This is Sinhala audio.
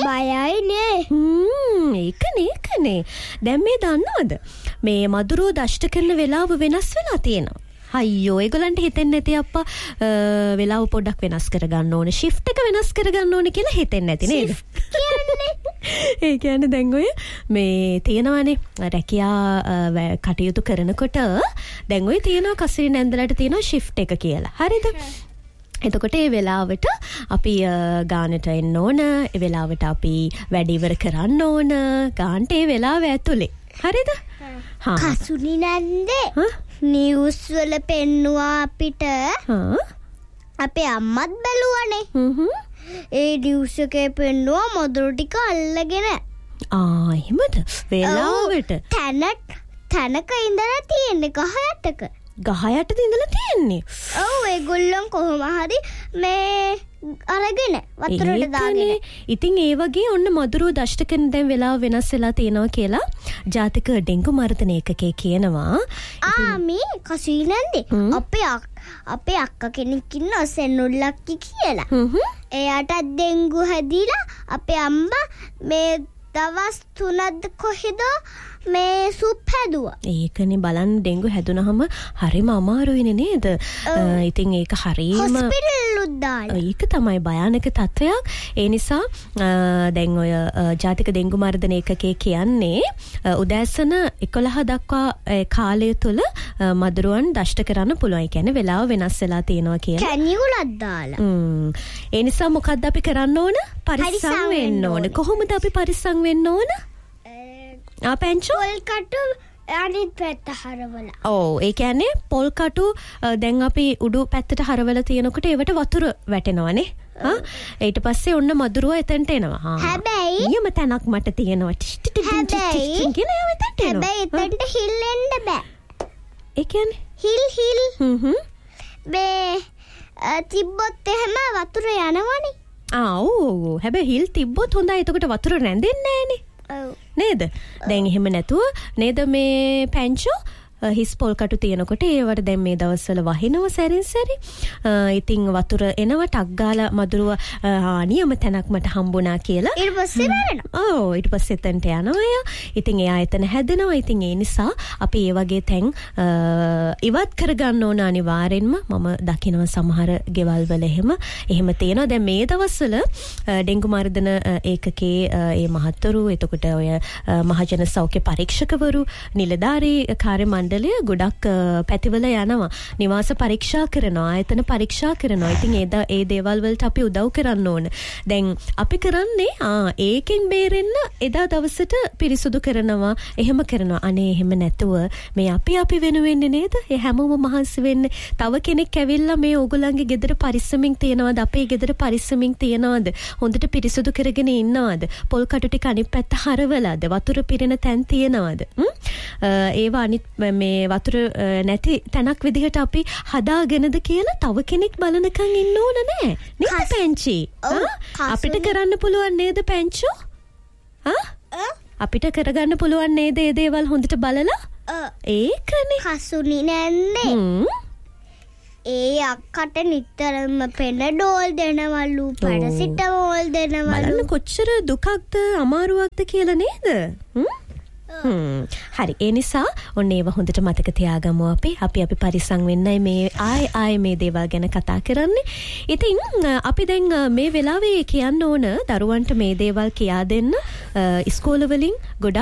බයයිනේ. ඒකනේ. දැන් මේ දන්නවද? මේ මදුරුව දෂ්ට කරන වෙලාව වෙනස් වෙලා තියෙනවා. අයියෝ ඒගොල්ලන්ට හිතෙන්නේ නැති අප්පා වෙලාව පොඩ්ඩක් වෙනස් කරගන්න ඕනේ. shift එක වෙනස් කරගන්න ඕනේ කියලා හිතෙන්නේ නැති නේද? ඒ කියන්නේ දැන් ඔය මේ තියෙනවානේ රැකියා කටයුතු කරනකොට දැන් ඔය තියෙනවා කසිරි නැන්දලට තියෙනවා shift එක කියලා. හරිද? එතකොට ඒ වෙලාවට අපි ගානට එන්න ඕන. ඒ වෙලාවට අපි වැඩ ඉවර කරන්න ඕන. ගානට ඒ වෙලාව ඇතුලේ. හරිද? කසුනි නැන්දේ නිවුස් වල පෙන්නුවා අපිට. අපේ අම්මත් බැලුවනේ. ඒ නිවුස් එකේ පෙන්නුවා මදුරු ටික අල්ලගෙන. එහෙමද? වෙලාවට තැනක ඉඳලා තියෙන්නේ ගහ යටක. ගහ යටද ඉඳලා තියෙන්නේ? ඔව් ඒගොල්ලන් කොහොම හරි මේ අරගෙන වතුරට දාගෙන. ඉතින් ඒ වගේ ඔන්න මදුරුව දෂ්ට කරන දැන් වෙලාව වෙනස් වෙලා තියෙනවා කියලා ජාතික ඩෙන්ගු මර්ධන ඒකකේ කියනවා. මේ කසීනන්දේ අපේ අක්කා කෙනෙක් ඉන්නවා සෙනුල්ලක්කි කියලා. එයාට ඩෙන්ගු හැදිලා අපේ අම්මා මේ දවස් 3ක් කොහෙද මේ සුප් හැදුවා. ඒකනේ බලන්න ඩෙන්ගු හැදුනහම හරිම අමාරුයිනේ නේද? ඉතින් ඒක හරිම හොස්පිටල් උද්දාලා. ඒක තමයි භයානක තත්වයක්. ඒ නිසා දැන් ඔය ජාතික ඩෙන්ගු මර්ධන ඒකකේ කියන්නේ උදෑසන 11 දක්වා කාලය තුල මදුරුවන් දෂ්ට කරන්න පුළුවන්. ඒ කියන්නේ වෙලාව වෙනස් වෙලා තියෙනවා කියලා. කැනියුලක් දාලා. ඒ නිසා මොකද්ද අපි කරන්න ඕන? පරිස්සම් වෙන්න ඕන. කොහොමද අපි පරිස්සම් වෙන්න ඕන? පැංචු පොල් කටු අනිත් පැත්ත හරවලා. ඒ කියන්නේ පොල් කටු දැන් අපි උඩු පැත්තට හරවලා තියෙනකොට ඒවට වතුර වැටෙනවනේ. ඊට පස්සේ ඔන්න මදුරුව එතනට එනවා. හැබැයි නියම තැනක් මට තියෙනවා. හැබැයි එතනට හිල්ලෙන්න බෑ. ඒ කියන්නේ හිල් මේ තිබ්බොත් එහෙම වතුර යනවනේ. ඔව්. හැබැයි හිල් තිබ්බොත් හොඳයි. එතකොට වතුර රැඳෙන්නේ නැහනේ. නේද? දැන් එහෙම නැතුව නේද මේ පැංචෝ හිස් පොල් කටු තියෙනකොට ඒවට දැන් මේ දවස්වල වහිනව සැරින් සැරි. ඉතින් වතුර එනවා ටක් ගාලා මදුරුව නියම තැනක් මට හම්බුණා කියලා. ඊට පස්සේ වැරෙනවා. ඊට පස්සේ එතනට යනවා. ඉතින් එයා එතන හැදෙනවා. ඉතින් ඒ නිසා අපි ඒ වගේ තැන් ඉවත් කරගන්න ඕන අනිවාර්යෙන්ම. මම දකිනවා සමහර ගෙවල් වල එහෙම තියෙනවා. දැන් මේ දවස්වල ඩෙන්ගු මර්ධන ඒකකේ ඒ මහත්වරු එතකොට ඔය මහජන සෞඛ්‍ය පරීක්ෂකවරු නිලධාරී කාර්ය මණ්ඩලය ගොඩක් පැතිවල යනවා. නිවාස පරීක්ෂා කරනවා. ආයතන පරීක්ෂා කරනවා. ඉතින් ඒ දේවල් වලට අපි උදව් කරන්න ඕන. දැන් අපි කරන්නේ ඒකෙන් බේරෙන්න එදා දවසට පිරිසුදු කරනවා. එහෙම කරනවා. අනේ එහෙම නැතුව මේ අපි වෙනුවෙන්නේ නේද? ඒ හැමෝම මහන්සි වෙන්නේ. තව කෙනෙක් ඇවිල්ලා මේ ඕගොල්ලන්ගේ ගෙදර පරිස්සමින් තියනවාද? අපේ ගෙදර පරිස්සමින් තියනවාද? හොඳට පිරිසුදු කරගෙන ඉන්නවාද? පොල් කටු ටික අනිත් පැත්ත හරවලාද? වතුර පිරෙන තැන් තියනවාද? ඒවා අනිත් මේ වතුර නැති තැනක් විදිහට අපි හදාගෙනද කියලා තව කෙනෙක් බලනකන් ඉන්න ඕන නෑ නේද පැංචි? අපිට කරන්න පුළුවන් නේද පැංචෝ? අපිට කරගන්න පුළුවන් නේද මේ දේවල් හොඳට බලලා? ඒකනේ කසුනි නැන්නේ. ඒ අක්කට නිතරම පෙනඩෝල් දෙනවලු පැරසිටමෝල් දෙනවලු. බලන්න කොච්චර දුකක්ද අමාරුවක්ද කියලා නේද? හරි ඒ නිසා ඔන්න ඒව හොඳට මතක තියාගමු අපි පරිස්සම් වෙන්නයි මේ ආය මේ දේවල් ගැන කතා කරන්නේ. ඉතින් අපි දැන් මේ වෙලාවේ කියන්න ඕන දරුවන්ට මේ දේවල් කියා දෙන්න ඉස්කෝල වලින් ගොඩක්